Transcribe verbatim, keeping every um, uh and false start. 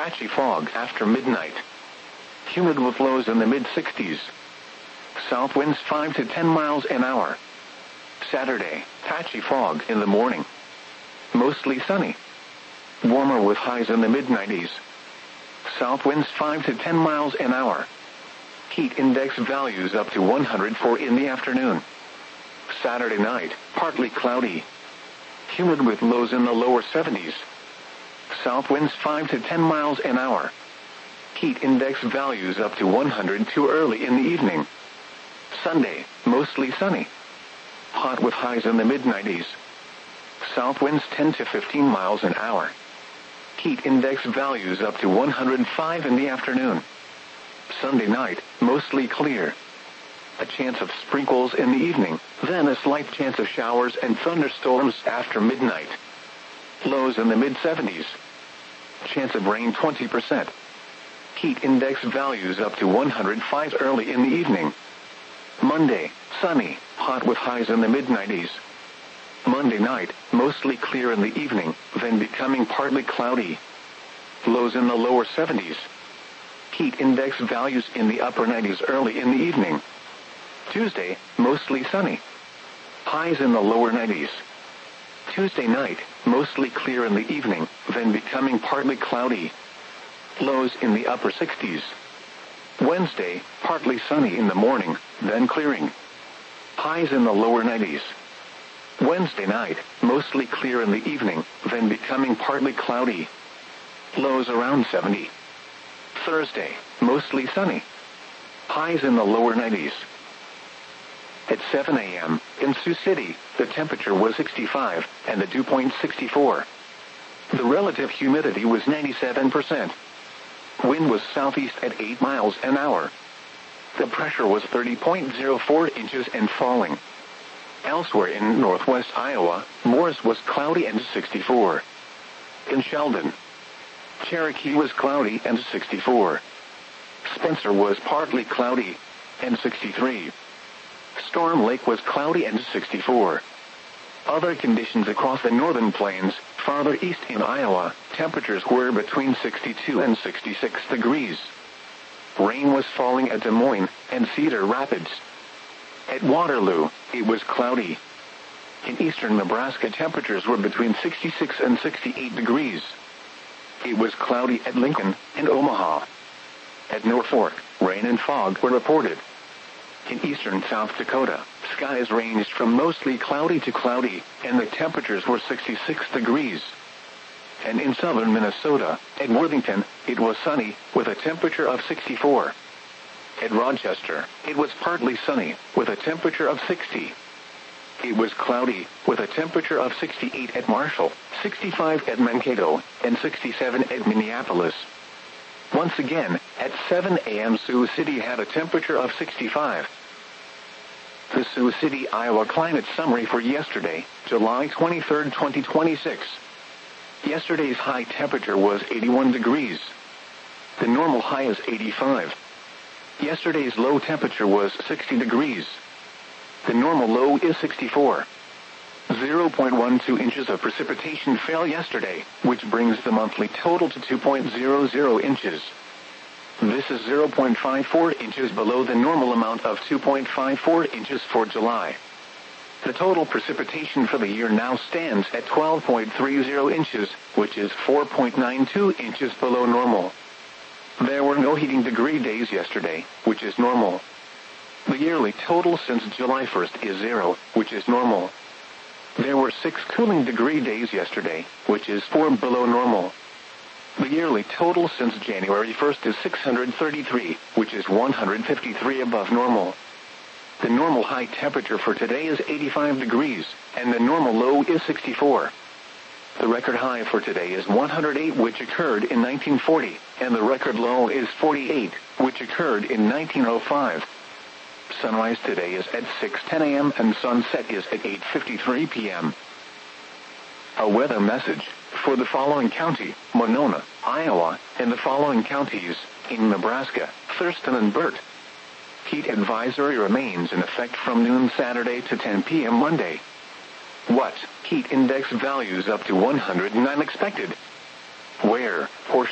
patchy fog after midnight. Humid with lows in the mid sixties. South winds five to ten miles an hour. Saturday, patchy fog in the morning. Mostly sunny. Warmer with highs in the mid nineties. South winds five to ten miles an hour. Heat index values up to one hundred four in the afternoon. Saturday night, partly cloudy. Humid with lows in the lower seventies. South winds five to ten miles an hour. Heat index values up to one hundred two early in the evening. Sunday, mostly sunny. Hot with highs in the mid nineties. South winds ten to fifteen miles an hour. Heat index values up to one hundred five in the afternoon. Sunday night, mostly clear. A chance of sprinkles in the evening, then a slight chance of showers and thunderstorms after midnight. Lows in the mid seventies. Chance of rain twenty percent. Heat index values up to one hundred five early in the evening. Monday, sunny, hot with highs in the mid nineties. Monday night, mostly clear in the evening, then becoming partly cloudy. Lows in the lower seventies. Heat index values in the upper nineties early in the evening. Tuesday, mostly sunny. Highs in the lower nineties. Tuesday night, mostly clear in the evening, then becoming partly cloudy. Lows in the upper sixties. Wednesday, partly sunny in the morning, then clearing. Highs in the lower nineties. Wednesday night, mostly clear in the evening, then becoming partly cloudy. Lows around seventy. Thursday, mostly sunny. Highs in the lower nineties. At seven a.m., in Sioux City, the temperature was sixty-five, and the dew point sixty-four. The relative humidity was ninety-seven percent. Wind was southeast at eight miles an hour. The pressure was thirty point zero four inches and falling. Elsewhere in northwest Iowa, Morris was cloudy and sixty-four. In Sheldon, Cherokee was cloudy and sixty-four. Spencer was partly cloudy and sixty-three. Storm Lake was cloudy and sixty-four. Other conditions across the northern plains, farther east in Iowa, temperatures were between sixty-two and sixty-six degrees. Rain was falling at Des Moines and Cedar Rapids. At Waterloo, it was cloudy. In eastern Nebraska, temperatures were between sixty-six and sixty-eight degrees. It was cloudy at Lincoln and Omaha. At Norfolk, rain and fog were reported. In eastern South Dakota, skies ranged from mostly cloudy to cloudy, and the temperatures were sixty-six degrees. And in southern Minnesota, at Worthington, it was sunny, with a temperature of sixty-four. At Rochester, it was partly sunny, with a temperature of sixty. It was cloudy, with a temperature of sixty-eight at Marshall, sixty-five at Mankato, and sixty-seven at Minneapolis. Once again, at seven a.m. Sioux City had a temperature of sixty-five. The Sioux City, Iowa climate summary for yesterday, July twenty-third, twenty twenty-six. Yesterday's high temperature was eighty-one degrees. The normal high is eighty-five. Yesterday's low temperature was sixty degrees. The normal low is sixty-four. zero point one two inches of precipitation fell yesterday, which brings the monthly total to two point zero zero inches. This is zero point five four inches below the normal amount of two point five four inches for July. The total precipitation for the year now stands at twelve point three zero inches, which is four point nine two inches below normal. There were no heating degree days yesterday, which is normal. The yearly total since July first is zero, which is normal. There were six cooling degree days yesterday, which is four below normal. The yearly total since January first is six hundred thirty-three, which is one hundred fifty-three above normal. The normal high temperature for today is eighty-five degrees, and the normal low is sixty-four. The record high for today is one hundred eight, which occurred in nineteen forty, and the record low is forty-eight, which occurred in nineteen oh five. Sunrise today is at six ten a.m. and sunset is at eight fifty-three p.m. A weather message for the following county, Monona, Iowa, and the following counties in Nebraska, Thurston and Burt. Heat advisory remains in effect from noon Saturday to ten p.m. Monday. What? Heat index values up to one hundred nine expected. Where? Portion